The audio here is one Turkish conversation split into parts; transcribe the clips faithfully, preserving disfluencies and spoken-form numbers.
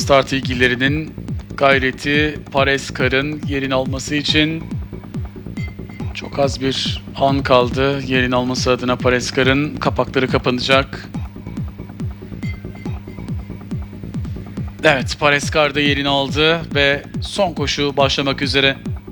start ilgililerinin gayreti Pareskar'ın yerini alması için. Çok az bir an kaldı. Yerini alması adına Pareskar'ın kapakları kapanacak. Evet, Pareskar da yerini aldı ve son koşu başlamak üzere.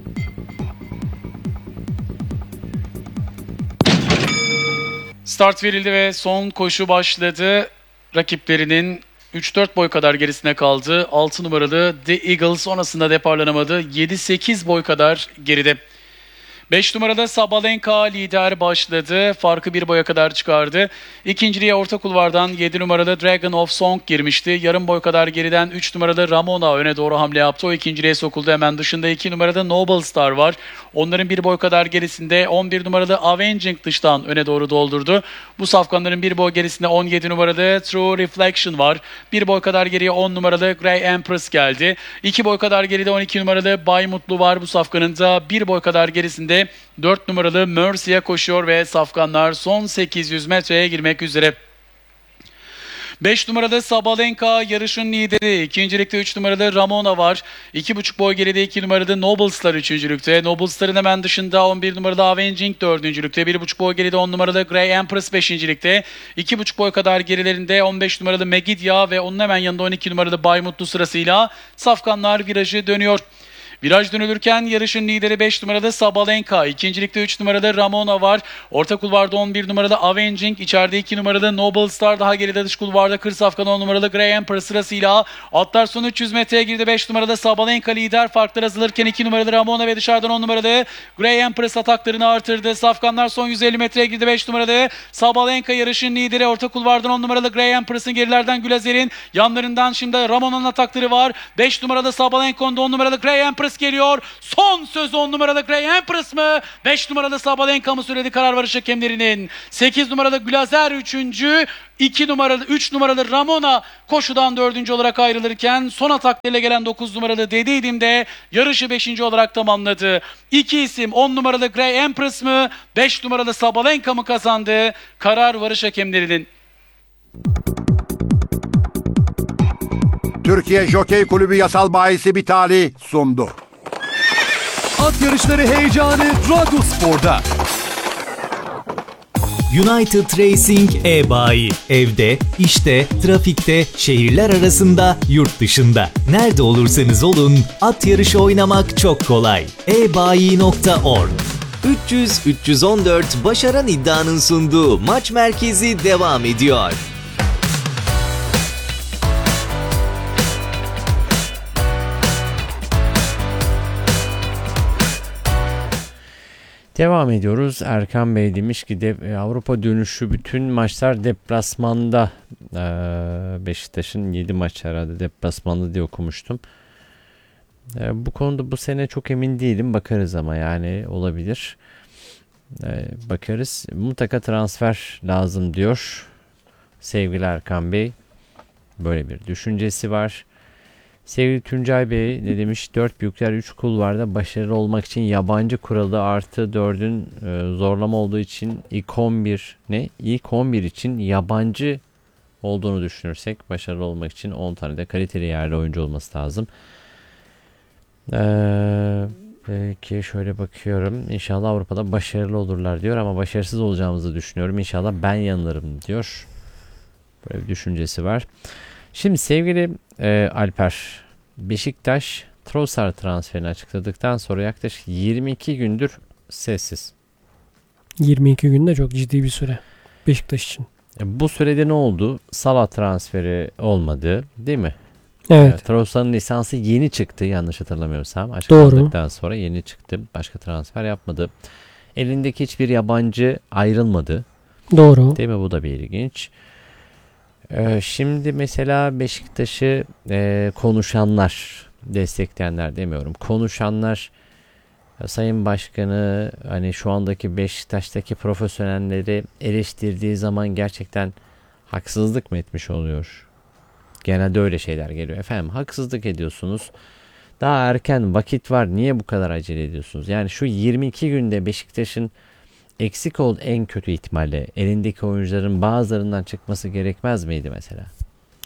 Start verildi ve son koşu başladı. Rakiplerinin üç dört boy kadar gerisine kaldı. altı numaralı The Eagle sonrasında deparlanamadı. yedi sekiz boy kadar geride. beş numarada Sabalenka lider başladı. Farkı bir boya kadar çıkardı. İkinciliğe orta kulvardan yedi numaralı Dragon of Song girmişti. Yarım boy kadar geriden üç numaralı Ramona öne doğru hamle yaptı. O ikinciliğe sokuldu. Hemen dışında iki numarada Noble Star var. Onların bir boy kadar gerisinde on bir numaralı Avenging dıştan öne doğru doldurdu. Bu safkanların bir boy gerisinde on yedi numaralı True Reflection var. Bir boy kadar geriye on numaralı Grey Empress geldi. iki boy kadar geride on iki numaralı Bay Mutlu var. Bu safkanın da bir boy kadar gerisinde dört numaralı Mercy'ye koşuyor ve safkanlar son sekiz yüz metreye girmek üzere. beş numarada Sabalenka yarışın lideri. İkincilikte üç numaralı Ramona var. iki buçuk boy geride iki numarada Noble Star üçüncülükte. Noble Star'ın hemen dışında on bir numarada Avenging dördüncülükte. bir buçuk boy geride on numarada Grey Empress beşincilikte. iki buçuk boy kadar gerilerinde on beş numaralı Megidya ve onun hemen yanında on iki numaralı Bay Mutlu sırasıyla safkanlar virajı dönüyor. Viraj dönülürken yarışın lideri beş numarada Sabalenka. İkincilikte üç numarada Ramona var. Orta kulvarda on bir numarada Avenging. İçeride iki numarada Noble Star. Daha geride dış kulvarda kır safkan on numaralı Grey Emperor sırasıyla. Atlar son üç yüz metreye girdi. beş numarada Sabalenka lider. Farklar azalırken iki numarada Ramona ve dışarıdan on numarada Grey Empress ataklarını artırdı. Safkanlar son yüz elli metreye girdi. beş numarada Sabalenka yarışın lideri. Orta kulvardan on numaralı Grey Empress'ın gerilerden Gülazer'in yanlarından şimdi Ramona'nın atakları var. beş numarada Sabalenka'nın on numaralı Grey Empress geliyor. Son söz on numarada Grey Empress mı? beş numarada Sabalenka mı söyledi karar varış hakemlerinin? sekiz numarada Gülazer üçüncü. iki numaralı üç numaralı Ramona koşudan dördüncü olarak ayrılırken son ataklarıyla gelen dokuz numaralı Dediydim de yarışı beşinci olarak tamamladı. İki isim on numaralı Grey Empress mı? beş numaralı Sabalenka mı kazandı? Karar varış hakemlerinin. Türkiye Jokey Kulübü yasal bahisi Bitali sundu. At yarışları heyecanı Radyospor'da. United Racing e-bayi. Evde, işte, trafikte, şehirler arasında, yurt dışında. Nerede olursanız olun, at yarışı oynamak çok kolay. e bayi nokta org üç yüz üç yüz on dört Başaran İddia'nın sunduğu maç merkezi devam ediyor. Devam ediyoruz. Erkan Bey demiş ki de, Avrupa dönüşü bütün maçlar deplasmanda. Ee, Beşiktaş'ın yedi maç herhalde deplasmanda diye okumuştum. Ee, bu konuda bu sene çok emin değilim. Bakarız ama yani olabilir. Ee, bakarız. Mutlaka transfer lazım diyor. Sevgili Erkan Bey. Böyle bir düşüncesi var. Sevgili Tuncay Bey ne demiş? dört büyükler üç kulvarda başarılı olmak için yabancı kuralı artı dördün e, zorlama olduğu için ilk on bir ne? İlk on bir için yabancı olduğunu düşünürsek başarılı olmak için on tane de kaliteli yerli oyuncu olması lazım. Ee, peki şöyle bakıyorum. İnşallah Avrupa'da başarılı olurlar diyor ama başarısız olacağımızı düşünüyorum. İnşallah ben yanılırım diyor. Böyle bir düşüncesi var. Şimdi sevgili e, Alper, Beşiktaş Trossard transferini açıkladıktan sonra yaklaşık yirmi iki gündür sessiz. yirmi iki gün de çok ciddi bir süre Beşiktaş için. E, bu sürede ne oldu? Salah transferi olmadı değil mi? Evet. E, Trossard'ın lisansı yeni çıktı yanlış hatırlamıyorsam. Açıkladıktan Doğru. sonra yeni çıktı. Başka transfer yapmadı. Elindeki hiçbir yabancı ayrılmadı. Doğru. Değil mi? Bu da bir ilginç. Şimdi mesela Beşiktaş'ı e, konuşanlar, destekleyenler demiyorum, konuşanlar Sayın Başkanı hani şu andaki Beşiktaş'taki profesyonelleri eleştirdiği zaman gerçekten haksızlık mı etmiş oluyor? Genelde öyle şeyler geliyor. Efendim haksızlık ediyorsunuz. Daha erken vakit var. Niye bu kadar acele ediyorsunuz? Yani şu yirmi iki günde Beşiktaş'ın eksik ol en kötü ihtimalle elindeki oyuncuların bazılarından çıkması gerekmez miydi mesela?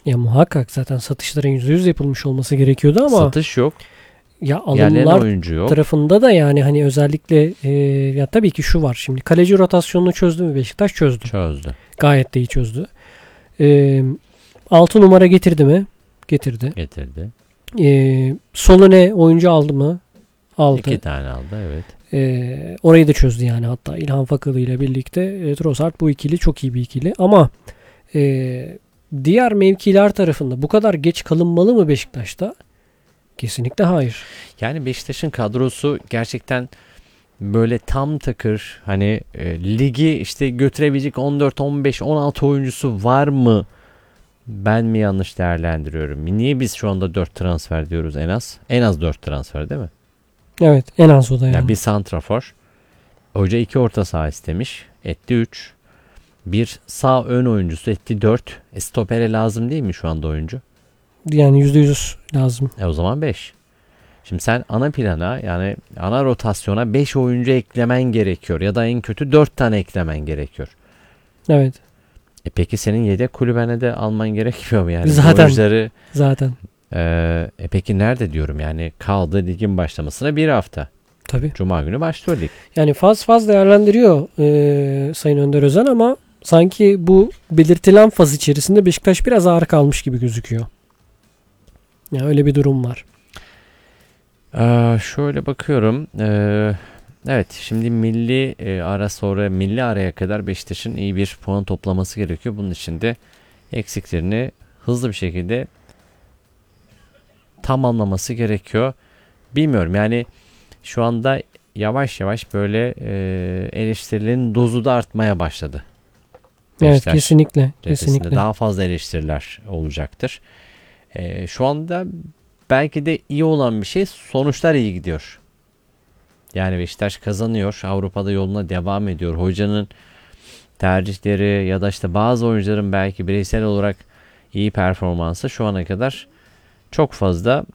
Ya muhakkak zaten satışların yüzde yüz yapılmış olması gerekiyordu ama Satış yok. ya Yerlerine alımlar oyuncu yok. tarafında da yani hani özellikle e, ya tabii ki şu var şimdi kaleci rotasyonunu çözdü mü Beşiktaş? Çözdü. Çözdü. Gayet de iyi çözdü. E, altı numara getirdi mi? Getirdi. Getirdi. E, Solone oyuncu aldı mı? Aldı. İki tane aldı, evet. E, orayı da çözdü yani hatta İlhan Fakalı ile birlikte e, Trossard bu ikili çok iyi bir ikili ama e, diğer mevkiler tarafında bu kadar geç kalınmalı mı Beşiktaş'ta? Kesinlikle hayır. Yani Beşiktaş'ın kadrosu gerçekten böyle tam takır, hani e, ligi işte götürebilecek on dört, on beş, on altı oyuncusu var mı? Ben mi yanlış değerlendiriyorum? Niye biz şu anda dört transfer diyoruz en az? En az dört transfer değil mi? Evet en az o da yani. Yani bir santrafor. Hoca iki orta saha istemiş. Etti üç. Bir sağ ön oyuncusu etti dört. E stopere lazım değil mi şu anda oyuncu? Yani yüzde yüz lazım. E o zaman beş. Şimdi sen ana plana, yani ana rotasyona beş oyuncu eklemen gerekiyor. Ya da en kötü dört tane eklemen gerekiyor. Evet. E peki senin yedek kulübene de alman gerekmiyor mu yani? Bu Zaten. oyuncuları, Zaten. e, e peki nerede diyorum, yani kaldı ligin başlamasına bir hafta. Tabii. Cuma günü başlıyor lig. Yani faz faz değerlendiriyor e, Sayın Önder Özen ama sanki bu belirtilen faz içerisinde Beşiktaş biraz ağır kalmış gibi gözüküyor. Yani öyle bir durum var. Ee, şöyle bakıyorum. Ee, evet, şimdi milli e, ara sonra milli araya kadar Beşiktaş'ın iyi bir puan toplaması gerekiyor. Bunun için de eksiklerini hızlı bir şekilde tamamlaması gerekiyor. Bilmiyorum yani şu anda yavaş yavaş böyle e, eleştirilerin dozu da artmaya başladı. Evet Beşiktaş kesinlikle. cephesinde Kesinlikle. daha fazla eleştiriler olacaktır. E, şu anda belki de iyi olan bir şey, sonuçlar iyi gidiyor. Yani Beşiktaş kazanıyor. Avrupa'da yoluna devam ediyor. Hocanın tercihleri ya da işte bazı oyuncuların belki bireysel olarak iyi performansı şu ana kadar çok fazla